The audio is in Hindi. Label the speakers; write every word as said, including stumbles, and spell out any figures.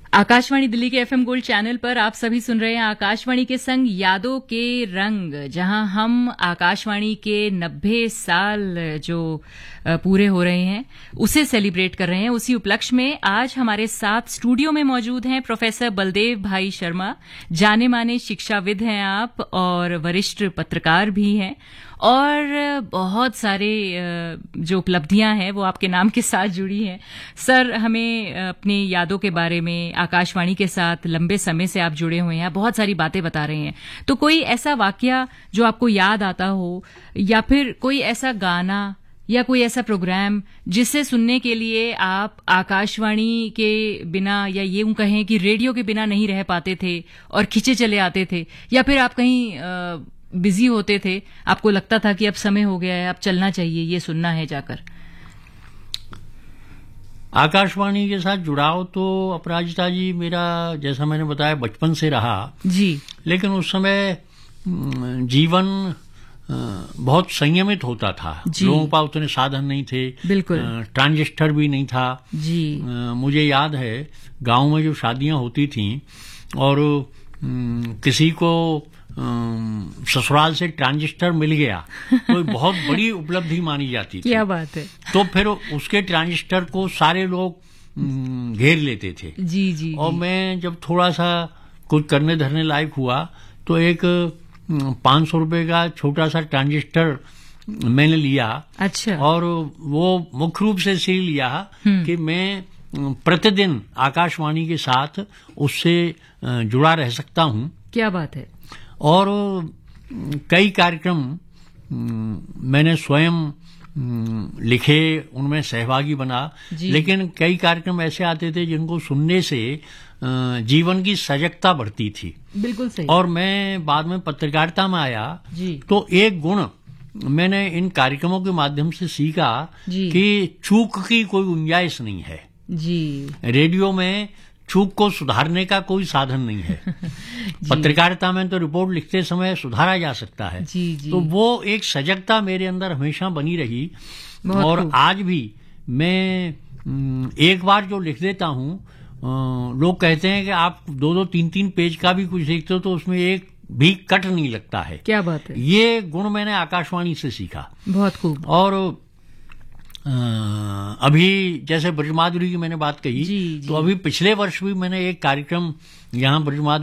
Speaker 1: आकाशवाणी दिल्ली के एफएम गोल्ड चैनल पर आप सभी सुन रहे हैं आकाशवाणी के संग यादों के रंग, जहां हम आकाशवाणी के नब्बे साल जो पूरे हो रहे हैं उसे सेलिब्रेट कर रहे हैं। उसी उपलक्ष्य में आज हमारे साथ स्टूडियो में मौजूद हैं प्रोफेसर बलदेव भाई शर्मा। जाने माने शिक्षाविद हैं आप और वरिष्ठ पत्रकार भी हैं, और बहुत सारे जो उपलब्धियां हैं वो आपके नाम के साथ जुड़ी हैं। सर, हमें अपनी यादों के बारे में, आकाशवाणी के साथ लंबे समय से आप जुड़े हुए हैं, बहुत सारी बातें बता रहे हैं। तो कोई ऐसा वाकया जो आपको याद आता हो, या फिर कोई ऐसा गाना या कोई ऐसा प्रोग्राम जिसे सुनने के लिए आप आकाशवाणी के बिना, या ये यूं कहें कि रेडियो के बिना नहीं रह पाते थे और खिंचे चले आते थे, या फिर आप कहीं आ, बिजी होते थे, आपको लगता था कि अब समय हो गया है, अब चलना चाहिए, ये सुनना है जाकर?
Speaker 2: आकाशवाणी के साथ जुड़ाव तो अपराजिता जी मेरा, जैसा मैंने बताया, बचपन से रहा
Speaker 1: जी।
Speaker 2: लेकिन उस समय जीवन बहुत संयमित होता था। लोगों के पास उतने साधन नहीं थे,
Speaker 1: बिल्कुल,
Speaker 2: ट्रांजिस्टर भी नहीं था
Speaker 1: जी।
Speaker 2: मुझे याद है गांव में जो शादियां होती थीं और किसी को ससुराल से ट्रांजिस्टर मिल गया तो बहुत बड़ी उपलब्धि मानी जाती थी।
Speaker 1: क्या बात है।
Speaker 2: तो फिर उसके ट्रांजिस्टर को सारे लोग घेर लेते थे।
Speaker 1: जी जी।
Speaker 2: और
Speaker 1: जी।
Speaker 2: मैं जब थोड़ा सा कुछ करने धरने लायक हुआ तो एक पांच सौ रुपए का छोटा सा ट्रांजिस्टर मैंने लिया।
Speaker 1: अच्छा।
Speaker 2: और वो मुख्य रूप से इसलिए लिया कि मैं प्रतिदिन आकाशवाणी के साथ उससे जुड़ा रह सकता हूं।
Speaker 1: क्या बात है।
Speaker 2: और कई कार्यक्रम मैंने स्वयं लिखे, उनमें सहभागी बना, लेकिन कई कार्यक्रम ऐसे आते थे जिनको सुनने से जीवन की सजगता बढ़ती थी।
Speaker 1: बिल्कुल सही।
Speaker 2: और मैं बाद में पत्रकारिता में आया
Speaker 1: जी।
Speaker 2: तो एक गुण मैंने इन कार्यक्रमों के माध्यम से सीखा कि चूक की कोई गुंजाइश नहीं है
Speaker 1: जी।
Speaker 2: रेडियो में चूक को सुधारने का कोई साधन नहीं है। पत्रकारिता में तो रिपोर्ट लिखते समय सुधारा जा सकता है।
Speaker 1: जी जी।
Speaker 2: तो वो एक सजगता मेरे अंदर हमेशा बनी रही। और आज भी मैं एक बार जो लिख देता हूं, लोग कहते हैं कि आप दो दो तीन तीन पेज का भी कुछ लिखते हो तो उसमें एक भी कट नहीं लगता है।
Speaker 1: क्या बात है।
Speaker 2: ये गुण मैंने आकाशवाणी से सीखा।
Speaker 1: बहुत खूब।
Speaker 2: और आ, अभी जैसे ब्रजमाधुरी की मैंने बात कही,
Speaker 1: जी, जी।
Speaker 2: तो अभी पिछले वर्ष भी मैंने एक कार्यक्रम यहाँ ब्रजमाधुरी